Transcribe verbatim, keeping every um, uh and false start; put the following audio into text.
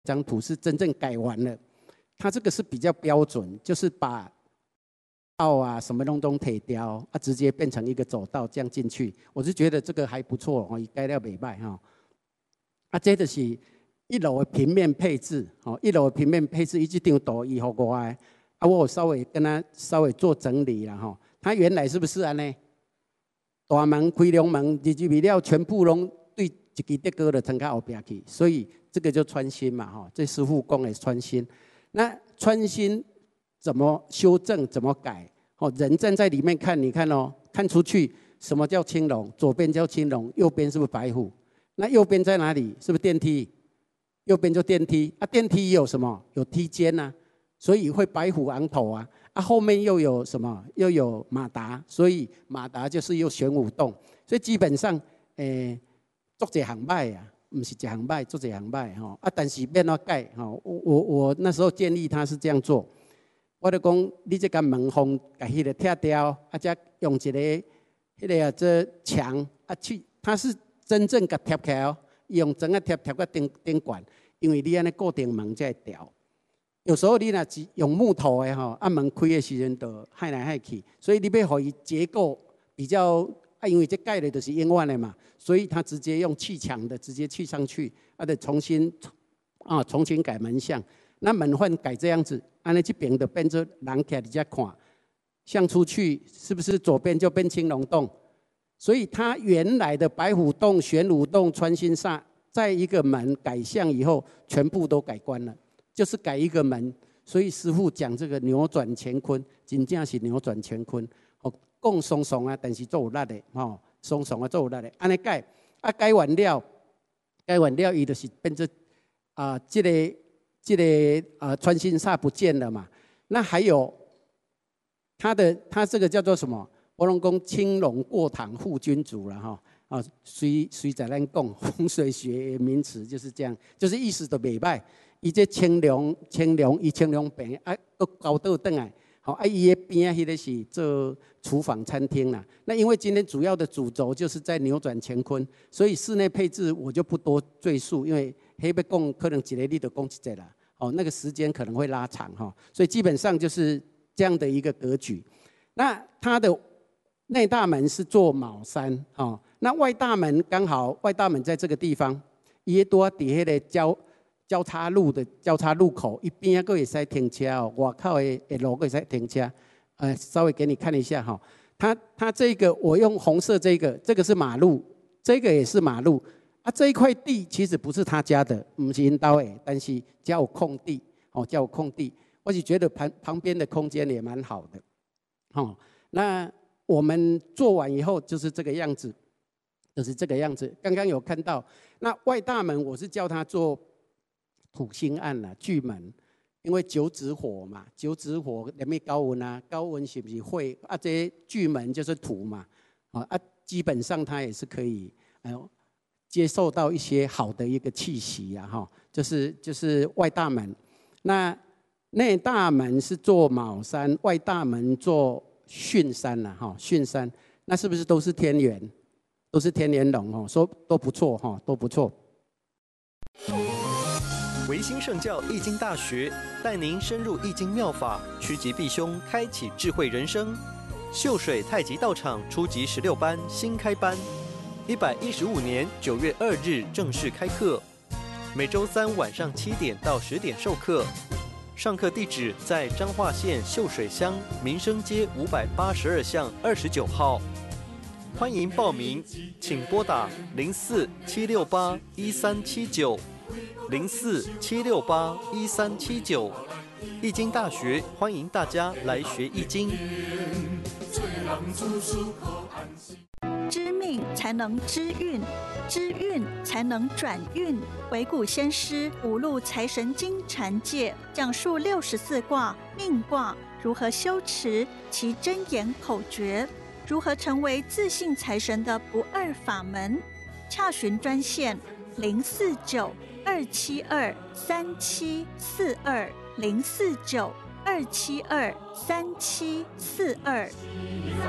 张图是真正改完了，它这个是比较标准，就是把道啊什么东东铁雕啊，直接变成一个走道这样进去，我是觉得这个还不错哦，改了袂歹哈。啊，这就是一楼的平面配置哦，一楼的平面配置，伊这张图伊互我的，啊，我有稍微跟他稍微做整理了哈。它原来是不是安尼？大门开两门，入去未了全部拢对一支德哥的撑到后边去，所以这个就穿心嘛哈。这师傅讲的穿心，那穿心怎么修正？怎么改？哦，人站在里面看，你看哦，看出去什么叫青龙？左边叫青龙，右边是不是白虎？那右边在哪里？是不是电梯？右边就电梯啊，电梯有什么？有梯间呐、啊，所以会白虎昂头啊。啊，后面又有什么？又有马达，所以马达就是又玄武洞，所以基本上，诶、欸，做一行歹啊，不是一行歹，做一行歹哈。啊，但是变怎改哈？我我我那时候建议他是这样做，我就讲，你这个门缝，把迄个拆掉，啊，再用一个迄个啊这墙啊去，它是真正甲贴起来哦，用整个贴贴个顶顶管，因为你安尼固定门才会调。有时候你若是用木头的吼，啊门开的时阵就害来害去，所以你要让伊结构比较啊，因为这盖的就是英万的嘛，所以他直接用砌墙的直接砌上去，啊得重新啊重新改门向，那门缝改这样子，安尼这边就变成人起来在看，向出去是不是左边就变青龙洞？所以它原来的白虎洞、玄武洞、穿心煞，在一个门改向以后，全部都改观了。就是改一个门，所以师父讲这个扭转乾坤，真正是扭转乾坤。哦，讲松松啊，但是做有力的，吼，松松啊做有力的。安尼改，啊改完了，改完了，伊就是变成啊，这个这个啊穿心煞不见了嘛。那还有他的他这个叫做什么？我拢讲青龙过堂护君主了哈。啊，随随在咱讲风水学名词就是这样，就是意思都袂歹。伊这青龙，青龙，伊青龙病啊，都高倒转来，好啊，伊的边迄个是做厨房餐厅啦。那因为今天主要的主轴就是在扭转乾坤，所以室内配置我就不多赘述，因为黑白讲可能一个你就讲一个啦，哦，那个时间可能会拉长哈，所以基本上就是这样的一个格局。那它的内大门是做卯山，哦，那外大门刚好外大门在这个地方，伊多底下的交。交叉路的交叉路口一边还可以使停车哦，外口的的路可以使停车。呃，稍微给你看一下哈，它它这个我用红色这个，这个是马路，这个也是马路啊。这一块地其实不是他家的，不是因兜的，但是叫有空地哦，叫有空地。我是觉得旁旁边的空间也蛮好的，哦。那我们做完以后就是这个样子，就是这个样子。刚刚有看到，那外大门我是叫他做。土星暗啦，巨门，因为九子火嘛，九子火里面高温啊，高温是不是会啊？这些巨门就是土嘛，啊啊，基本上它也是可以，哎呦，接受到一些好的一个气息啊，哈，就是就是外大门，那内大门是做卯山，外大门做巽山啦，哈，巽山，那是不是都是天元？都是天元龙哦，说都不错哈，都不错。 维新圣教易经大学带您深入易经妙法，趋吉避凶，开启智慧人生。秀水太极道场初级十六班新开班，一百一十五年九月二日正式开课，每周三晚上七点到十点授课。上课地址在彰化县秀水乡民生街五百八十二巷二十九号。欢迎报名，请拨打零四七六八一三七九。零四七六八一三七九，易经大学欢迎大家来学易经。 知命才能知运，知运才能转运。惟古先师五路财神经禅界讲述六十四卦命卦如何修持其真言口诀，如何成为自信财神的不二法门。洽询专线零四九二七二三七四二零四九二七二三七四二。